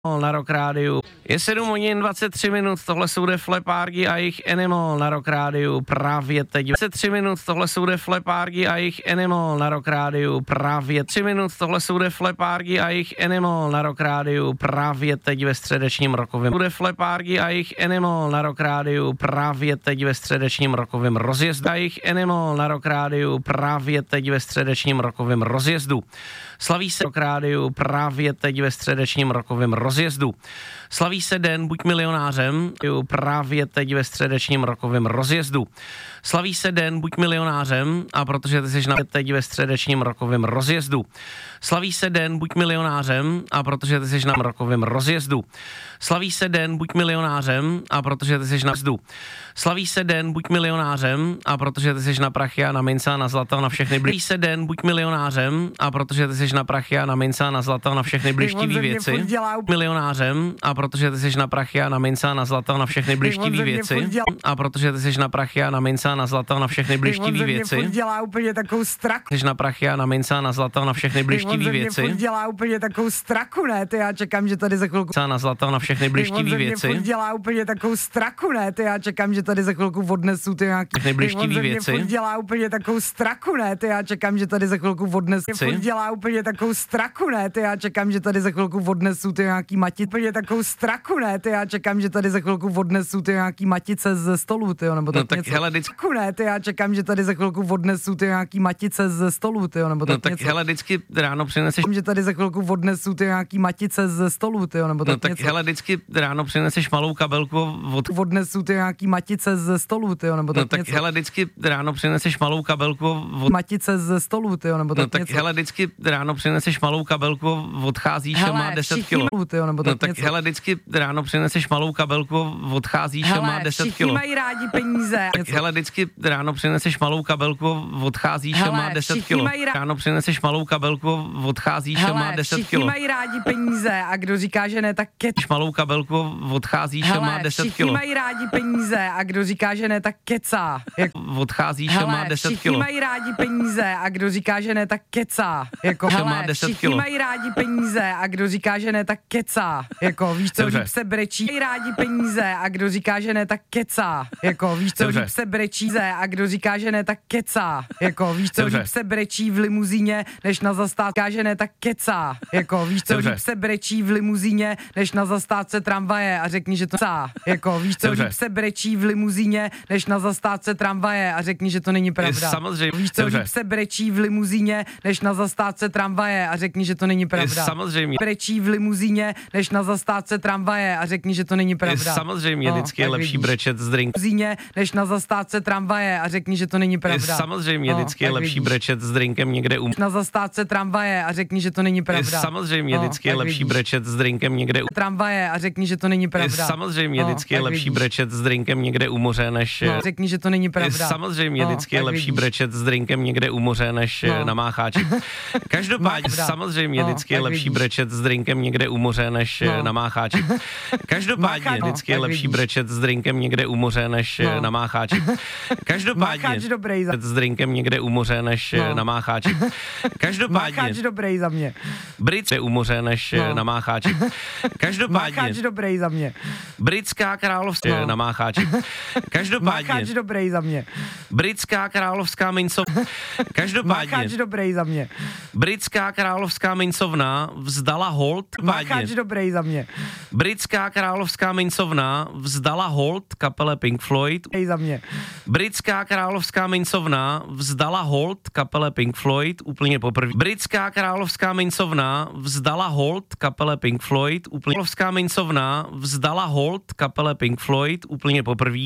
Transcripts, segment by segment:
Na Rock Rádiu. Je 7 hodin 23 minut, tohle jsou Def Leppard a jejich Animal na Rock Rádiu právě teď. 23 minut, tohle jsou Def Leppard a jejich Animal na Rock Rádiu právě 3 minut, tohle jsou Def Leppard a jejich Animal na Rock Rádiu právě teď ve středečním rokovém. Def Leppard a jejich Animal na Rock Rádiu právě teď ve středečním rokovém rozjezdu. A jejich Animal na Rock Rádiu právě teď ve středečním rokovém rozjezdu. Slaví se Rock Rádiu právě teď ve středečním rokovém rozjezdu. Slaví se den Buď milionářem právě teď ve středečním rokovém rozjezdu. Slaví se den Buď milionářem a protože ty jsi teď ve středečním rokovém rozjezdu. Slaví se den Buď milionářem a protože ty jsi na rokovém rozjezdu. Slaví se den Buď milionářem a protože ty jsi na vzdu. Slaví se den Buď milionářem a protože ty jsi na prachy a na mince a na zlato na všechny Slaví se den Buď milionářem a protože ty jsi na prachy a na mince a na zlato na všechny blištivý věci. Milionářem a protože ty jsi na prachy a na mince a na zlato na všechny blištivý věci. A protože ty jsi na prachy a na mince a na zlato na všechny blištivý věci. Dělá úplně takovou straku. Jsi na prachy a na mince a na zlato na všechny blištivý věci. Dělá úplně takovou straku, ne? Ty já čekám, že tady za chvilku na zlato na všechny blištivý věci. Dělá úplně takovou straku, ne? Ty já čekám, že tady za chvilku odnesu ty nějaký blištivý věci. Dělá úplně takovou straku, ne? Ty já čekám, že tady za chvilku odnesu. Dělá úplně takovou straku, ne? Ty já čekám, že tady za chvilku odnesu ty nějaký matice. Úplně takovou straku, ne? Ty já čekám, že tady za chvilku odnesu ty nějaký matice ze stolu, ty jo, nebo tak, no, tak něco. Hele, ne? Ty já čekám, že tady za chvilku odnesu ty nějaký matice ze stolu, ty jo, nebo tak, no, tak něco. Hele, vždycky ráno přineseš, že tady za chvilku odnesu ty nějaký matice ze stolu, ty jo, nebo tak, no, tak něco. Hele, vždycky ráno přineseš malou kabelku odnesu ty nějaký matice ze stolu, ty jo, nebo tak, no, tak něco. Hele, vždycky ráno přineseš malou kabelku matice ze stolu, ty jo, nebo tak, no, tak něco. Hele, vždycky ráno přineseš malou kabelku, odcházíš hele, a má 10 kilo. Ty jo, nebo tak, no, tak něco. Hele, vždycky ráno přineseš malou kabelku, odcházíš hele, a má 10 kilo. mají rádi peníze. Tak hele, vždycky ráno přineseš malou kabelku, odcházíš hele, a má 10 kilo. Ráno přineseš malou kabelku, odcházíš hele, a má 10 kilo. mají rádi peníze a kdo říká, že ne, tak malou kabelku, odcházíš hele, a má 10 kilo. mají rádi peníze a kdo říká, že ne, tak kecá. Odcházíš a má 10 kilo. mají rádi peníze a kdo říká, že ne, tak kecá. Jako, hele, má 10 kilo. mají rádi peníze a kdo říká, že ne, tak kecá. Jako, víš co, líp se brečí. Mají rádi peníze a kdo říká, že ne, tak kecá. Jako, víš co, líp se brečí a kdo říká, že ne, tak kecá. Jako, víš co, líp se brečí v limuzíně, než na zastávce, že ne, tak kecá. Jako, víš co, líp se brečí v limuzíně, než na zastávce tramvaje a řekni, že to cá. Jako, víš co, líp se brečí v limuzíně, než na zastávce tramvaje a řekni, že to není pravda. Samozřejmě. Víš co, líp se brečí v limuzíně, než na zastávce tramvaje a řekni, že to není pravda. Samozřejmě. Brečí v limuzíně, než na zastávce tramvaje a řekni, že to není pravda. Samozřejmě, vždycky je lepší brečet z drinku. Než na zastávce tramvaje a řekni, že to není pravda. Samozřejmě, vždycky je lepší brečet s drinkem někde na zastávce tramvaje a řekni, že to není pravda. Samozřejmě, vždycky je lepší brečet s drinkem někde tramvaje a řekni, že to není pravda. Samozřejmě, vždycky je lepší brečet s drinkem někde u moře, než řekni, že to není pravda. Samozřejmě, vždycky je lepší brečet s drinkem někde u moře, než na Mácháči. Každopádně, samozřejmě, vždycky je lepší brečet s drinkem někde u moře, než na Mácháči. Každopádně, vždycky je lepší brečet s drinkem někde u moře, než na Mácháči. Každopádně, s drinkem někde u moře, než na Mácháči. Každopádně, Mácháč dobrý za mě. Brit je u moře, než na Mácháči. Každopádně, Mácháč dobrý za mě. Britská královská na Mácháči. Každopádně, Mácháč dobrý za mě. Britská královská mincovna. Každopádně, Mácháč dobrý za mě. Britská královská mincovna vzdala hold. Mácháč dobrý za mě. Britská královská mincovna vzdala hold kapele Pink Floyd. Za mě. Britská královská mincovna vzdala hold kapele Pink Floyd úplně poprvé. Britská královská mincovna vzdala hold kapele Pink Floyd úplně. Královská mincovna vzdala hold kapele Pink Floyd úplně poprvé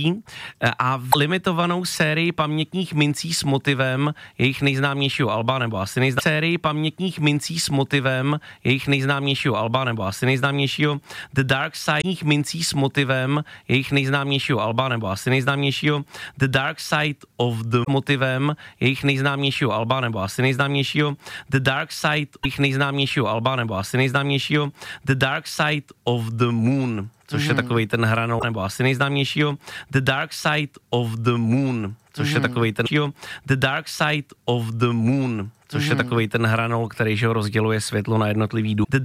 a limitovanou sérii pamětních mincí s motivem jejich nejznámějšího alba, nebo asi sérii pamětních mincí s motivem jejich nejznámějšího alba, nebo asi nejznámějšího The Dark Side mincí s motivem jejich nejznámějšího alba, nebo asi nejznámějšího The Dark Side of the motivem jejich nejznámějšího alba, nebo asi nejznámějšího The Dark Side jejich nejznámějšího alba, nebo asi nejznámějšího The Dark Side of the Moon, což je takovej ten hranou, nebo asi nejznámějšího The Dark Side of the Moon, což je takovej ten The Dark Side of the Moon, což je takovej ten hranol, který že rozděluje světlo na jednotlivý dům.